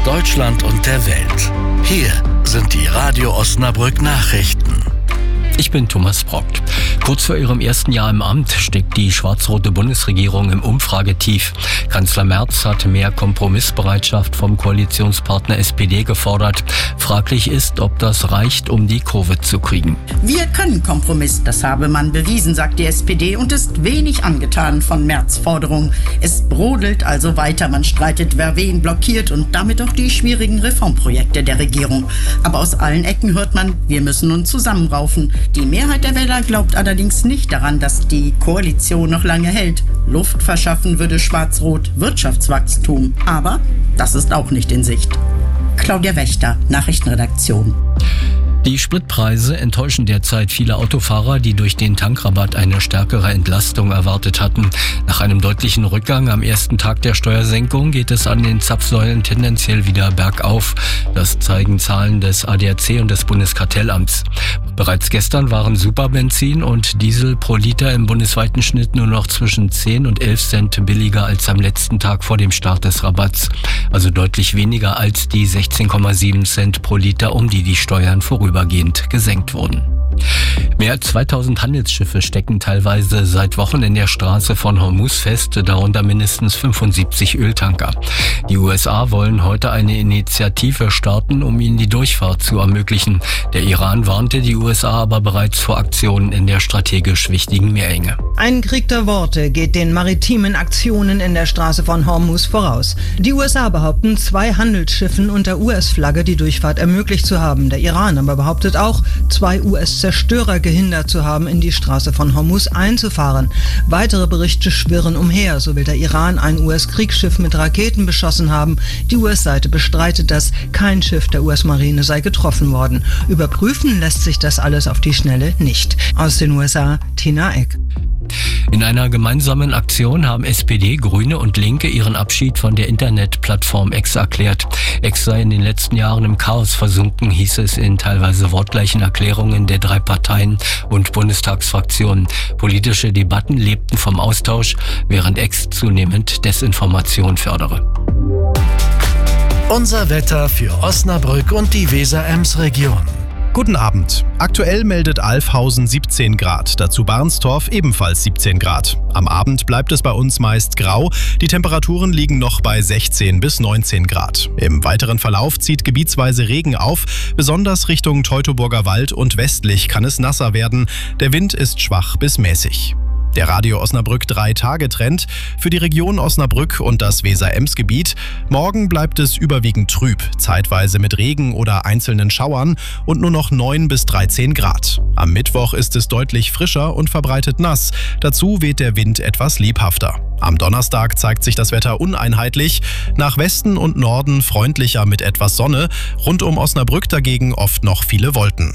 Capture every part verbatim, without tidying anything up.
aus Deutschland und der Welt. Hier sind die Radio Osnabrück Nachrichten. Ich bin Thomas Brockt. Kurz vor ihrem ersten Jahr im Amt steckt die schwarz-rote Bundesregierung im Umfragetief. Kanzler Merz hat mehr Kompromissbereitschaft vom Koalitionspartner S P D gefordert. Fraglich ist, ob das reicht, um die Kurve zu kriegen. Wir können Kompromiss, das habe man bewiesen, sagt die S P D und ist wenig angetan von Merz' Forderung. Es brodelt also weiter, man streitet, wer wen blockiert und damit auch die schwierigen Reformprojekte der Regierung. Aber aus allen Ecken hört man, wir müssen uns zusammenraufen. Die Mehrheit der Wähler glaubt allerdings nicht daran, dass die Koalition noch lange hält. Luft verschaffen würde Schwarz-Rot Wirtschaftswachstum. Aber das ist auch nicht in Sicht. Claudia Wächter, Nachrichtenredaktion. Die Spritpreise enttäuschen derzeit viele Autofahrer, die durch den Tankrabatt eine stärkere Entlastung erwartet hatten. Nach einem deutlichen Rückgang am ersten Tag der Steuersenkung geht es an den Zapfsäulen tendenziell wieder bergauf. Das zeigen Zahlen des A D A C und des Bundeskartellamts. Bereits gestern waren Superbenzin und Diesel pro Liter im bundesweiten Schnitt nur noch zwischen zehn und elf Cent billiger als am letzten Tag vor dem Start des Rabatts. Also deutlich weniger als die sechzehn Komma sieben Cent pro Liter, um die die Steuern vorübergehend gesenkt wurden. Mehr als zweitausend Handelsschiffe stecken teilweise seit Wochen in der Straße von Hormuz fest, darunter mindestens fünfundsiebzig Öltanker. Die U S A wollen heute eine Initiative starten, um ihnen die Durchfahrt zu ermöglichen. Der Iran warnte die U S A aber bereits vor Aktionen in der strategisch wichtigen Meerenge. Ein Krieg der Worte geht den maritimen Aktionen in der Straße von Hormuz voraus. Die U S A behaupten, zwei Handelsschiffen unter U S-Flagge die Durchfahrt ermöglicht zu haben. Der Iran aber behauptet auch, zwei U S-Zerstörer gehindert zu haben, in die Straße von Hormuz einzufahren. Weitere Berichte schwirren umher. So will der Iran ein U S-Kriegsschiff mit Raketen beschossen haben. Die U S-Seite bestreitet das. Kein Schiff der U S-Marine sei getroffen worden. Überprüfen lässt sich das alles auf die Schnelle nicht. Aus den U S A, Tina Eck. In einer gemeinsamen Aktion haben S P D, Grüne und Linke ihren Abschied von der Internetplattform X erklärt. X sei in den letzten Jahren im Chaos versunken, hieß es in teilweise wortgleichen Erklärungen der drei Parteien und Bundestagsfraktionen. Politische Debatten lebten vom Austausch, während X zunehmend Desinformation fördere. Unser Wetter für Osnabrück und die Weser-Ems-Region. Guten Abend. Aktuell meldet Alfhausen siebzehn Grad, dazu Barnstorf ebenfalls siebzehn Grad. Am Abend bleibt es bei uns meist grau, die Temperaturen liegen noch bei sechzehn bis neunzehn Grad. Im weiteren Verlauf zieht gebietsweise Regen auf, besonders Richtung Teutoburger Wald und westlich kann es nasser werden. Der Wind ist schwach bis mäßig. Der Radio Osnabrück drei Tage Trend für die Region Osnabrück und das Weser-Ems-Gebiet. Morgen bleibt es überwiegend trüb, zeitweise mit Regen oder einzelnen Schauern und nur noch neun bis dreizehn Grad. Am Mittwoch ist es deutlich frischer und verbreitet nass. Dazu weht der Wind etwas lebhafter. Am Donnerstag zeigt sich das Wetter uneinheitlich. Nach Westen und Norden freundlicher mit etwas Sonne. Rund um Osnabrück dagegen oft noch viele Wolken.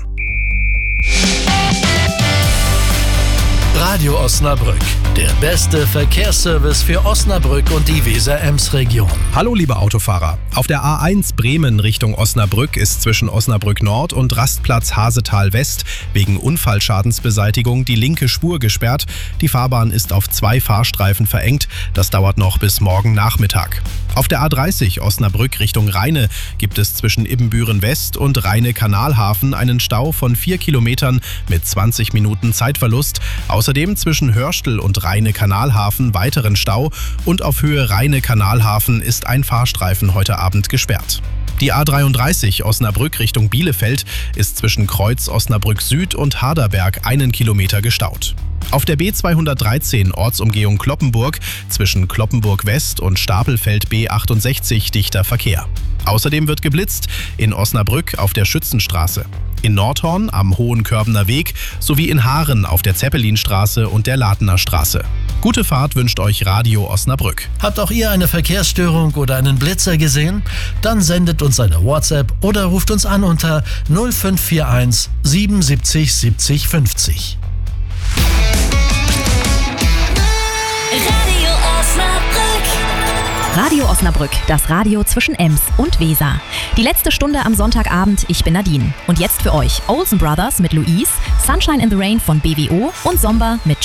Radio Osnabrück, der beste Verkehrsservice für Osnabrück und die Weser-Ems-Region. Hallo liebe Autofahrer. Auf der A eins Bremen Richtung Osnabrück ist zwischen Osnabrück Nord und Rastplatz Hasetal West wegen Unfallschadensbeseitigung die linke Spur gesperrt. Die Fahrbahn ist auf zwei Fahrstreifen verengt. Das dauert noch bis morgen Nachmittag. Auf der A dreißig Osnabrück Richtung Rheine gibt es zwischen Ibbenbüren West und Rheine-Kanalhafen einen Stau von vier Kilometern mit zwanzig Minuten Zeitverlust. Außerdem zwischen Hörstel und Rheine-Kanalhafen weiteren Stau und auf Höhe Rheine-Kanalhafen ist ein Fahrstreifen heute Abend gesperrt. Die A dreiunddreißig Osnabrück Richtung Bielefeld ist zwischen Kreuz Osnabrück Süd und Harderberg einen Kilometer gestaut. Auf der B zweihundertdreizehn Ortsumgehung Cloppenburg zwischen Cloppenburg West und Stapelfeld B achtundsechzig dichter Verkehr. Außerdem wird geblitzt in Osnabrück auf der Schützenstraße, in Nordhorn am Hohenkörbner Weg sowie in Haaren auf der Zeppelinstraße und der Latener Straße. Gute Fahrt wünscht euch Radio Osnabrück. Habt auch ihr eine Verkehrsstörung oder einen Blitzer gesehen? Dann sendet uns eine WhatsApp oder ruft uns an unter null fünf vier eins siebenundsiebzig siebzig fünfzig. Radio Osnabrück. Radio Osnabrück, das Radio zwischen Ems und Weser. Die letzte Stunde am Sonntagabend, ich bin Nadine. Und jetzt für euch Olsen Brothers mit Louise, Sunshine in the Rain von B W O und Somber mit